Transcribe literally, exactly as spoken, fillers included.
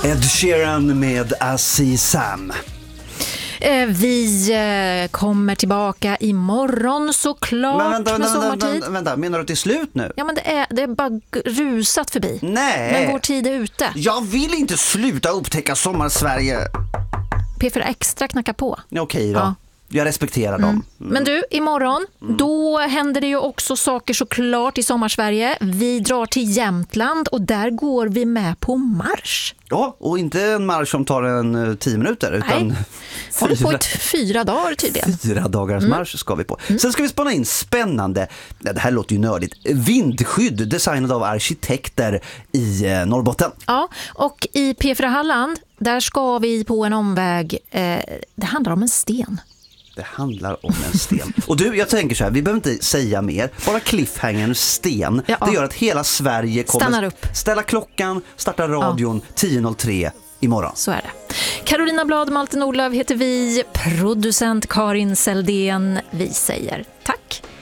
Ed Sheeran med Azizam. Vi kommer tillbaka imorgon såklart. Men vänta, med vänta, sommartid. vänta, vänta, menar du att det är slut nu? Ja, men det är, det är bara rusat förbi. Nej. Men vår tid är ute. Jag vill inte sluta upptäcka Sommarsverige. P fyra Extra knackar på. Okej då. Ja. Jag respekterar dem. Mm. Men du, imorgon, mm. då händer det ju också saker såklart i Sommarsverige. Vi drar till Jämtland och där går vi med på marsch. Ja, och inte en marsch som tar en tio minuter utan Nej. Håller på ett fyra dagar tydligen. Fyra dagars mm. marsch ska vi på. Mm. Sen ska vi spana in spännande, det här låter ju nördigt, vindskydd designad av arkitekter i Norrbotten. Ja, och i P fyra Halland, där ska vi på en omväg, eh, det handlar om en sten. Det handlar om en sten. Och du, jag tänker så här, vi behöver inte säga mer. Bara cliffhangern sten. Ja, det gör att hela Sverige kommer stannar upp. Ställa klockan, starta radion ja. tio noll tre imorgon. Så är det. Carolina Blad, Malte Nordlöf heter vi. Producent Karin Seldén. Vi säger tack.